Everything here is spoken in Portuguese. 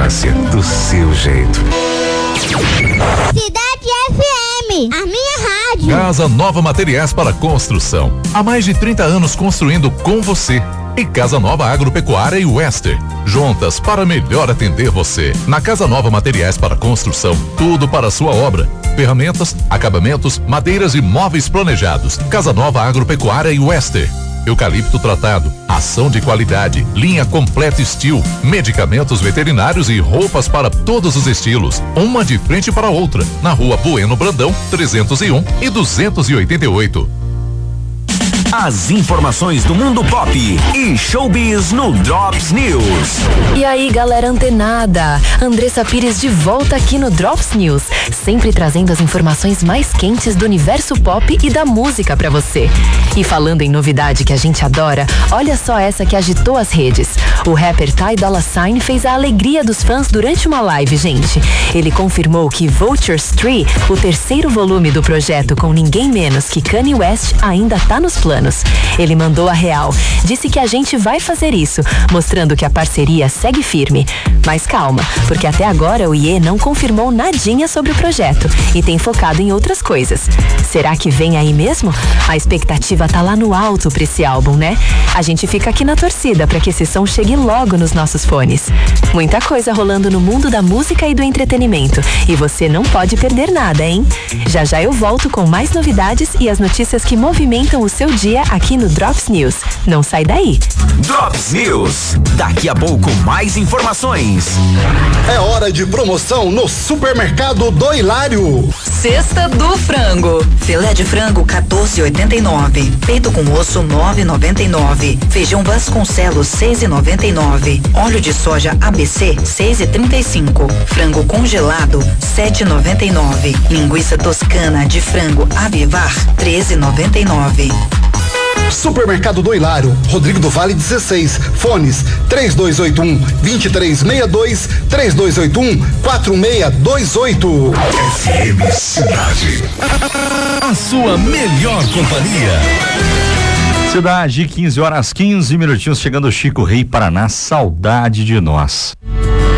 infância do seu jeito. Cidade FM, a minha rádio. Casa Nova Materiais para Construção. Há mais de 30 anos construindo com você. E Casa Nova Agropecuária e Wester. Juntas para melhor atender você. Na Casa Nova Materiais para Construção, tudo para a sua obra. Ferramentas, acabamentos, madeiras e móveis planejados. Casa Nova Agropecuária e Wester. Eucalipto tratado, ação de qualidade, linha completa Steel, medicamentos veterinários e roupas para todos os estilos. Uma de frente para a outra, na Rua Bueno Brandão, 301 e 288. As informações do mundo pop e showbiz no Drops News. E aí, galera antenada, Andressa Pires de volta aqui no Drops News, sempre trazendo as informações mais quentes do universo pop e da música pra você. E falando em novidade que a gente adora, olha só essa que agitou as redes. O rapper Ty Dolla $ign fez a alegria dos fãs durante uma live, gente. Ele confirmou que Vulture's Tree, o terceiro volume do projeto com ninguém menos que Kanye West, ainda tá nos planos. Ele mandou a real, disse que a gente vai fazer isso, mostrando que a parceria segue firme. Mas calma, porque até agora o Ye não confirmou nadinha sobre o projeto e tem focado em outras coisas. Será que vem aí mesmo? A expectativa tá lá no alto pra esse álbum, né? A gente fica aqui na torcida pra que esse som chegue logo nos nossos fones. Muita coisa rolando no mundo da música e do entretenimento, e você não pode perder nada, hein? Já já eu volto com mais novidades e as notícias que movimentam o seu dia aqui no Drops News. Não sai daí. Drops News. Daqui a pouco mais informações. É hora de promoção no Supermercado do Hilário. Cesta do frango. Filé de frango 14,89. Peito com osso 9,99. Feijão Vasconcelos 6,99. Óleo de soja ABC 6,35. Frango congelado 7,99. Linguiça toscana de frango Avivar 13,99. Supermercado do Hilário, Rodrigo do Vale 16, fones 3281-2362, 3281-4628. FM Cidade. A sua melhor companhia. Cidade, 15 horas 15 minutinhos, chegando o Chico Rei Paraná, saudade de nós.